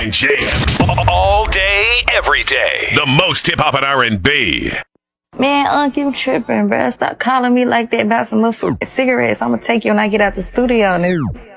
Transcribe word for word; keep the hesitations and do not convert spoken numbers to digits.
weekend jams. All day, every day. The most hip hop and R and B. Man, Unc, you tripping, bruh. Stop calling me like that about some motherfucking cigarettes. I'm gonna take you when I get out the studio, nigga.